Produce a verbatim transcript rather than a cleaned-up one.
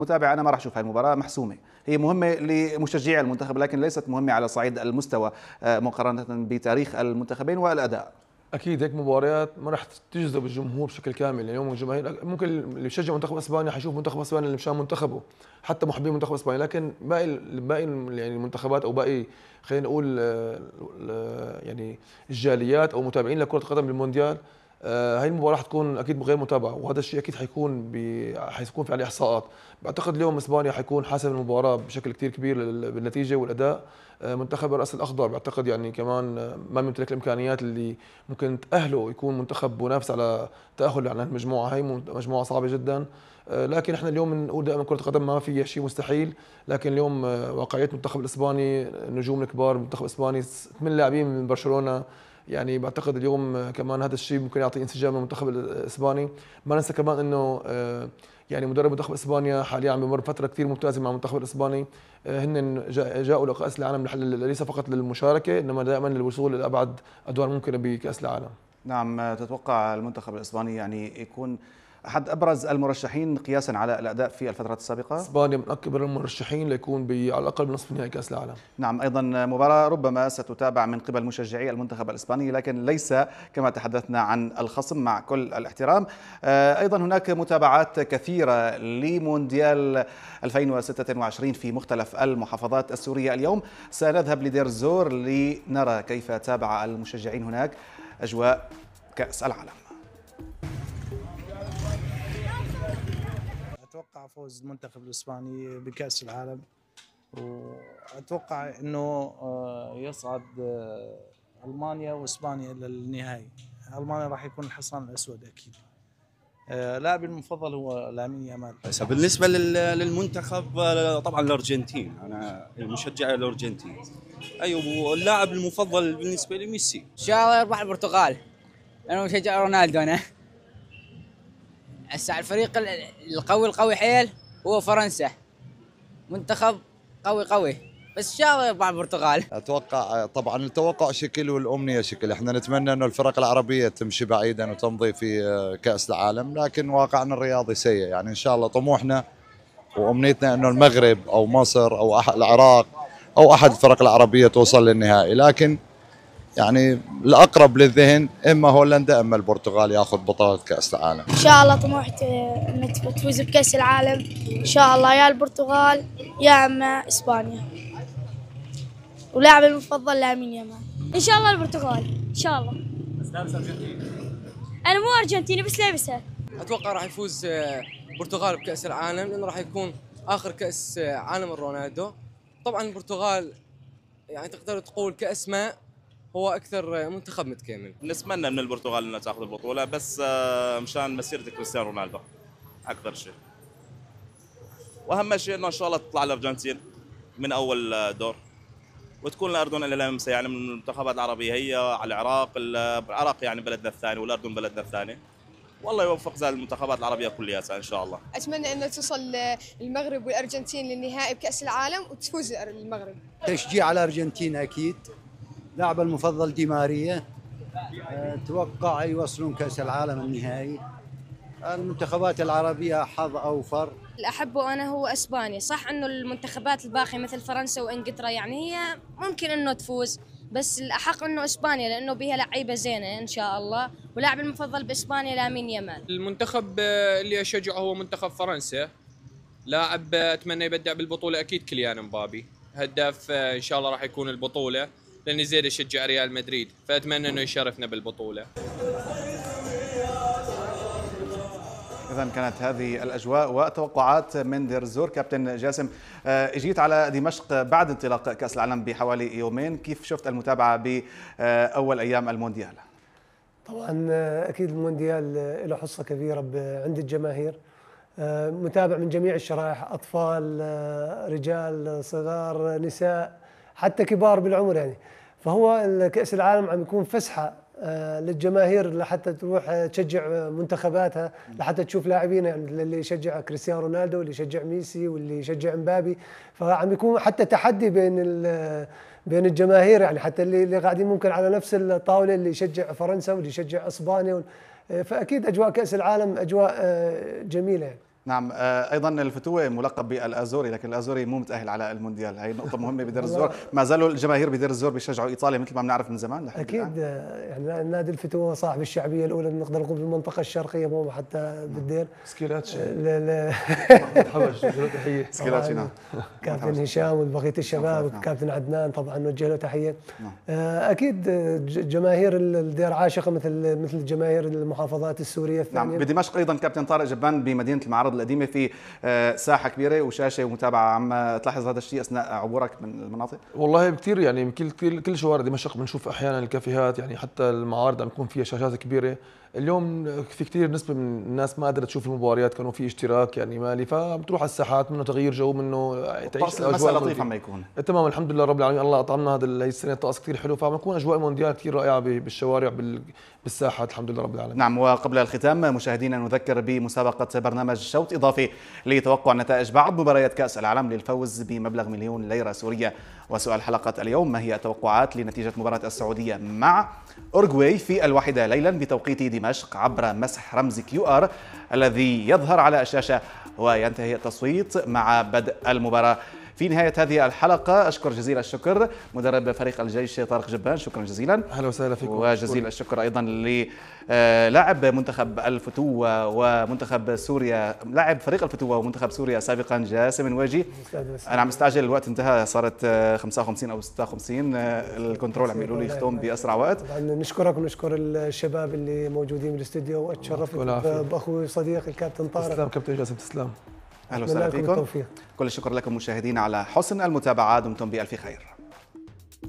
متابع انا ما راح اشوف هاي المباراه محسومه، هي مهمه لمشجعي المنتخب لكن ليست مهمه على صعيد المستوى مقارنه بتاريخ المنتخبين والاداء. اكيد هيك مباريات ما راح تجذب الجمهور بشكل كامل، يعني اليوم الجماهير ممكن اللي بيشجع منتخب اسبانيا حيشوف منتخب اسبانيا اللي مشان منتخبه، حتى محبين منتخب اسبانيا، لكن باقي باقي يعني المنتخبات او باقي خلينا نقول يعني الجاليات او متابعين لكرة القدم بالمونديال، هاي المباراة حتكون اكيد غير متابعة، وهذا الشيء اكيد حيكون حيكون في عليه احصاءات. بعتقد اليوم اسبانيا حيكون حاسم المباراة بشكل كثير كبير بالنتيجة والاداء. منتخب الراس الاخضر بعتقد يعني كمان ما بيمتلك الامكانيات اللي ممكن تاهله يكون منتخب منافس على تاهل عن المجموعه هي، مجموعه صعبه جدا. لكن احنا اليوم بنقول دائما كره القدم ما في شيء مستحيل، لكن اليوم واقعيه المنتخب الاسباني، النجوم الكبار المنتخب الاسباني ثمان لاعبين من برشلونه، يعني بعتقد اليوم كمان هذا الشيء ممكن يعطي انسجام للمنتخب الاسباني. ما ننسى كمان انه يعني مدرب منتخب اسبانيا حاليا عم بمر فتره كثير ممتازه مع المنتخب الاسباني، هن جاءوا لكاس العالم ليس فقط للمشاركه انما دائما للوصول لابعد ادوار ممكنه بكاس العالم. نعم، تتوقع المنتخب الاسباني يعني يكون احد ابرز المرشحين قياسا على الاداء في الفترات السابقه؟ اسبانيا من اكبر المرشحين ليكون على الاقل بنصف نهائي كاس العالم. نعم، ايضا مباراه ربما ستتابع من قبل مشجعي المنتخب الاسباني لكن ليس كما تحدثنا عن الخصم مع كل الاحترام. ايضا هناك متابعات كثيره لمونديال ألفين وستة وعشرين في مختلف المحافظات السوريه. اليوم سنذهب لدير الزور لنرى كيف تابع المشجعين هناك اجواء كاس العالم. اتوقع فوز المنتخب الاسباني بكاس العالم، واتوقع انه يصعد المانيا واسبانيا للنهائي. المانيا راح يكون الحصان الاسود اكيد. لاعبي المفضل هو لامين يامال. بالنسبه للمنتخب طبعا الارجنتين، انا مشجع الارجنتين. ايوه، واللاعب المفضل بالنسبه لي ميسي. ان شاء الله يربح البرتغال، انا مشجع رونالدو. انا هسه الفريق القوي القوي حيل هو فرنسا، منتخب قوي قوي، بس ان شاء الله يربح البرتغال. اتوقع طبعا التوقع شكل والامنيه شكل، احنا نتمنى انه الفرق العربيه تمشي بعيدا وتمضي في كاس العالم، لكن واقعنا الرياضي سيء، يعني ان شاء الله طموحنا وامنيتنا انه المغرب او مصر او العراق او احد الفرق العربيه توصل للنهائي، لكن يعني الاقرب للذهن اما هولندا اما البرتغال ياخذ بطوله كاس العالم. ان شاء الله طموحتي انك تفوز بكاس العالم ان شاء الله، يا البرتغال يا اما اسبانيا. ولاعبي المفضل لامين يامال. ان شاء الله البرتغال ان شاء الله. بس لابس ارجنتيني. انا مو ارجنتيني بس لابسها. اتوقع راح يفوز البرتغال بكاس العالم لانه راح يكون اخر كاس عالم رونالدو. طبعا البرتغال يعني تقدر تقول كاسماء هو اكثر منتخب متكامل. نتمنى من البرتغال انها تاخذ البطوله، بس مشان مسيره كريستيانو رونالدو اكثر شيء. واهم شيء انه ان شاء الله تطلع الارجنتين من اول دور، وتكون الاردن اللي لمسه يعني من المنتخبات العربيه، هي على العراق، العراق يعني بلدنا الثاني والاردن بلدنا الثاني. والله يوفق زي المنتخبات العربيه كلياتها ان شاء الله. اتمنى انه توصل المغرب والارجنتين للنهائي بكاس العالم وتفوز المغرب. تشجيع على الارجنتين اكيد. لاعب المفضل دي ماريا. اتوقع يوصلون كاس العالم النهائي. المنتخبات العربيه حظ اوفر. اللي احبه انا هو اسبانيا، صح انه المنتخبات الباقيه مثل فرنسا وانجلترا يعني هي ممكن انه تفوز، بس الاحق انه اسبانيا لانه بها لعيبه زينه ان شاء الله، ولاعبي المفضل باسبانيا لامين يامال. المنتخب اللي اشجعه هو منتخب فرنسا، لاعب اتمنى يبدع بالبطوله اكيد كيليان امبابي، هداف ان شاء الله راح يكون البطوله لاني زيد اشجع ريال مدريد، فاتمنى انه يشرفنا بالبطوله. إذا كانت هذه الأجواء والتوقعات من دير الزور. كابتن جاسم، اجيت على دمشق بعد انطلاق كأس العالم بحوالي يومين، كيف شفت المتابعة بأول أيام المونديال؟ طبعا أكيد المونديال له حصة كبيرة عند الجماهير، متابع من جميع الشرائح، أطفال، رجال، صغار، نساء، حتى كبار بالعمر يعني. فهو كأس العالم عم يكون فسحة للجماهير لحتى تروح تشجع منتخباتها، لحتى تشوف لاعبين يعني اللي يشجع كريستيانو رونالدو واللي يشجع ميسي واللي يشجع امبابي، فعم يكون حتى تحدي بين بين الجماهير يعني، حتى اللي اللي قاعدين ممكن على نفس الطاوله اللي يشجع فرنسا واللي يشجع اسبانيا، فاكيد اجواء كاس العالم اجواء جميله يعني. نعم. ايضا الفتوه ملقب بالازوري، لكن الازوري مو متاهل على المونديال، هي نقطه مهمه بدير الزور. ما زالوا الجماهير بدير الزور بيشجعوا ايطاليا مثل ما بنعرف من زمان لحد اكيد الآن. يعني نادي الفتوه صاحب الشعبيه الاولى نقدر نقول في المنطقه الشرقيه مو حتى بالدير. سكيلاتشي لا لا تحيه سكيلاتشي. نعم. كابتن هشام وبقيه الشباب، نعم. كابتن عدنان طبعا نوجه له تحيه. نعم. اكيد جماهير الدير عاشقه مثل مثل جماهير المحافظات السوريه الثانيه. نعم. بدمشق ايضا كابتن طارق جبان بمدينه المعارض القديمه في ساحه كبيره وشاشه ومتابعه، عم تلاحظ هذا الشيء اثناء عبورك من المناطق؟ والله كثير، يعني كل كل كل شوارع دمشق بنشوف احيانا الكافيهات، يعني حتى المعارض عم يكون فيها شاشات كبيره. اليوم في كثير نسبه من الناس ما قدرت تشوف المباريات، كانوا في اشتراك يعني مالي، فبتروح على الساحات منه تغيير جو، منه تعيش الاجواء لطيفه عم يكون. تمام الحمد لله رب العالمين، الله اطعمنا هذا هي السنه طقس كثير حلو، فعم يكون اجواء مونديال كثير رائعه بالشوارع بالساحات الحمد لله رب العالمين. نعم. وقبل الختام مشاهدينا نذكر بمسابقه برنامج شوط اضافي لتوقع نتائج بعض مباريات كاس العالم للفوز بمبلغ مليون ليره سوريه. وسؤال حلقه اليوم: ما هي التوقعات لنتيجه مباراه السعوديه مع أورجواي في الواحدة ليلا بتوقيت دمشق عبر مسح رمز كيو آر الذي يظهر على الشاشة، وينتهي التصويت مع بدء المباراة. في نهاية هذه الحلقة أشكر جزيل الشكر مدرب فريق الجيش طارق جبان، شكرا جزيلا. أهلا وسهلا فيكم. وجزيل الشكر أيضا للاعب منتخب الفتوة ومنتخب سوريا، لاعب فريق الفتوة ومنتخب سوريا سابقا جاسم نواجي. أنا عم استعجل، الوقت انتهى، صارت خمسة وخمسين أو ستة وخمسين، الكنترول عم يقولوا لي يختم بأسرع وقت. طبعا نشكرك ونشكر الشباب اللي موجودين بالاستديو، واتشرفت بأخوي صديقي الكابتن طارق. تسلم كابتن جاسم، تسلم. أهلا وسهلا فيكم. كل الشكر لكم مشاهدينا على حسن المتابعة، دمتم بألف خير.